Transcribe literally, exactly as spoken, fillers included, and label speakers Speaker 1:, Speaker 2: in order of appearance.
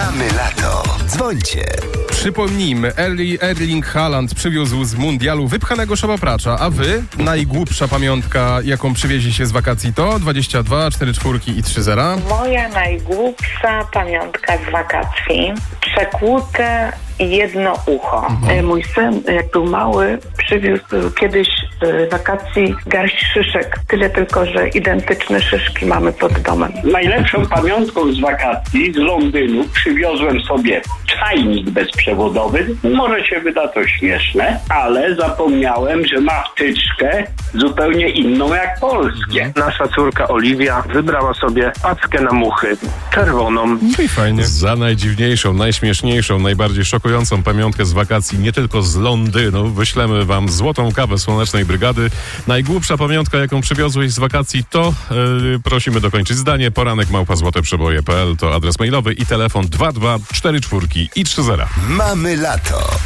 Speaker 1: Mamy lato. Dzwońcie.
Speaker 2: Przypomnijmy, Erli, Erling Haaland przywiózł z mundialu wypchanego szabapracza, a wy? Najgłupsza pamiątka, jaką przywieźliście z wakacji to? dwadzieścia dwa, cztery czwórki i trzy zera.
Speaker 3: Moja najgłupsza pamiątka z wakacji. Przekłute jedno ucho.
Speaker 2: Mhm.
Speaker 4: Mój syn, jak był mały, przywiózł kiedyś z wakacji garść szyszek. Tyle tylko, że identyczne szyszki mamy pod domem.
Speaker 5: Najlepszą pamiątką z wakacji z Londynu przywiozłem sobie czajnik bezprzewodowy. Może się wyda to śmieszne, ale zapomniałem, że ma wtyczkę zupełnie inną jak polskie.
Speaker 6: Nasza córka Oliwia wybrała sobie packę na muchy, czerwoną.
Speaker 2: No i fajnie.
Speaker 7: Za najdziwniejszą, najśmieszniejszą, najbardziej szokującą pamiątkę z wakacji, nie tylko z Londynu, wyślemy wam złotą kawę Słonecznej Brygady. Najgłupsza pamiątka, jaką przywiozłeś z wakacji, to yy, prosimy dokończyć zdanie. Poranek małpa złote przeboje kropka p l to adres mailowy i telefon dwa dwa cztery czwórki i trzy zera.
Speaker 1: Mamy lato.